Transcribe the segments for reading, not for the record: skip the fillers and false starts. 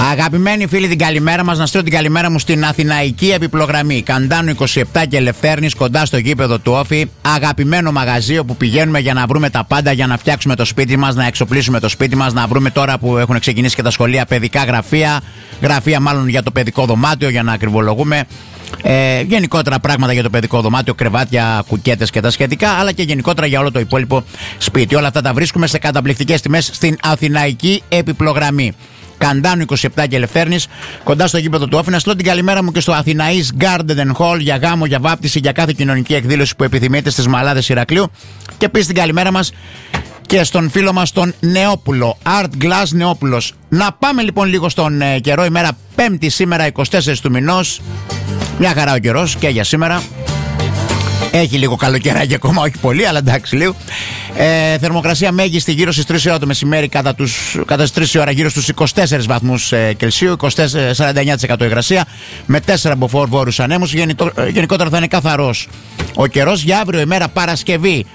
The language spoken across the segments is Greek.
Αγαπημένοι φίλοι, την καλημέρα μας. Να στείλω την καλημέρα μου στην Αθηναϊκή επιπλογραμμή. Καντάνου 27 και Ελευθέρνης, κοντά στο γήπεδο του Όφη. Αγαπημένο μαγαζί όπου πηγαίνουμε για να βρούμε τα πάντα, για να φτιάξουμε το σπίτι μας, να εξοπλίσουμε το σπίτι μας, να βρούμε τώρα που έχουν ξεκινήσει και τα σχολεία παιδικά γραφεία. Γραφεία μάλλον για το παιδικό δωμάτιο, για να ακριβολογούμε. Γενικότερα πράγματα για το παιδικό δωμάτιο, κρεβάτια, κουκέτες και τα σχετικά, αλλά και γενικότερα για όλο το υπόλοιπο σπίτι. Όλα αυτά τα βρίσκουμε σε καταπληκτικές τιμές στην Αθηναϊκή επιπλογραμμή. Καντάνου 27 και Ελευθέρνης, κοντά στο γήπεδο του Όφη. Να στείλω την καλημέρα μου και στο Αθηναής Garden Hall για γάμο, για βάπτιση, για κάθε κοινωνική εκδήλωση που επιθυμείτε στις Μαλάδες Ηρακλείου. Και επίσης την καλημέρα μας και στον φίλο μας τον Νεόπουλο, Art Glass Νεόπουλος. Να πάμε λοιπόν λίγο στον καιρό. Ημέρα Πέμπτη σήμερα, 24 του μηνός. Μια χαρά ο καιρός και για σήμερα. Έχει λίγο καλοκαιράκι ακόμα, όχι πολύ, αλλά εντάξει λίγο. Θερμοκρασία μέγιστη γύρω στις 3 ώρα το μεσημέρι, κατά τις 3 ώρα γύρω στους 24 βαθμούς Κελσίου, 49% υγρασία, με 4 μποφόρ βόρειους ανέμους. Γενικότερα θα είναι καθαρός ο καιρός. Για αύριο ημέρα Παρασκευή,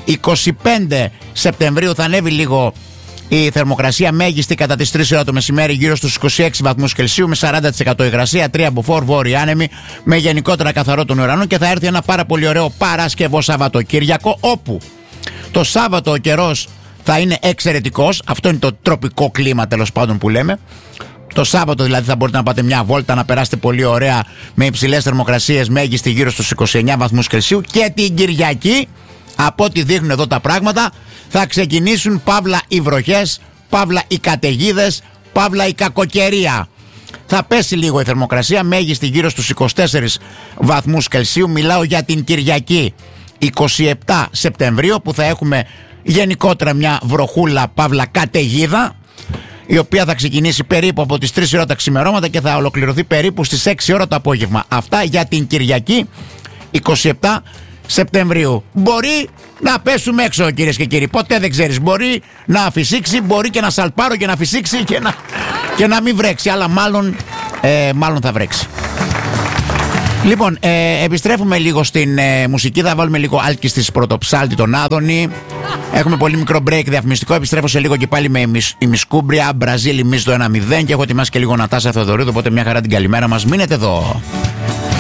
25 Σεπτεμβρίου, θα ανέβει λίγο η θερμοκρασία μέγιστη κατά τις 3 ώρα το μεσημέρι γύρω στους 26 βαθμούς Κελσίου, με 40% υγρασία, 3 μποφόρ βόρειοι άνεμοι, με γενικότερα καθαρό τον ουρανό, και θα έρθει ένα πάρα πολύ ωραίο Παρασκευό Σαββατοκύριακο, όπου το Σάββατο ο καιρός θα είναι εξαιρετικός. Αυτό είναι το τροπικό κλίμα, τέλος πάντων, που λέμε. Το Σάββατο δηλαδή θα μπορείτε να πάτε μια βόλτα, να περάσετε πολύ ωραία με υψηλές θερμοκρασίες, μέγιστη γύρω στους 29 βαθμούς Κελσίου. Και την Κυριακή, από ό,τι δείχνουν εδώ τα πράγματα, θα ξεκινήσουν παύλα οι βροχές, παύλα οι καταιγίδες, παύλα η κακοκαιρία. Θα πέσει λίγο η θερμοκρασία, μέγιστη γύρω στους 24 βαθμούς Κελσίου. Μιλάω για την Κυριακή 27 Σεπτεμβρίου, που θα έχουμε γενικότερα μια βροχούλα παύλα καταιγίδα, η οποία θα ξεκινήσει περίπου από τις 3 ώρα τα ξημερώματα και θα ολοκληρωθεί περίπου στις 6 ώρα το απόγευμα. Αυτά για την Κυριακή 27 Σεπτεμβρίου. Μπορεί να πέσουμε έξω, κυρίες και κύριοι. Ποτέ δεν ξέρεις. Μπορεί να φυσήξει, μπορεί και να σαλπάρω και να φυσήξει και να μην βρέξει. Αλλά μάλλον θα βρέξει. Λοιπόν, επιστρέφουμε λίγο στην μουσική. Θα βάλουμε λίγο Άλκης της Πρωτοψάλτη, τον Άδωνη. Έχουμε πολύ μικρό break διαφημιστικό. Επιστρέφω σε λίγο και πάλι με η Μισκούμπρια. Μπραζίλ, εμείς το 1-0. Και έχω ετοιμάσει και λίγο Νατάσα Θεοδωρίδου. Οπότε μια χαρά την καλημέρα μας. Μείνετε εδώ.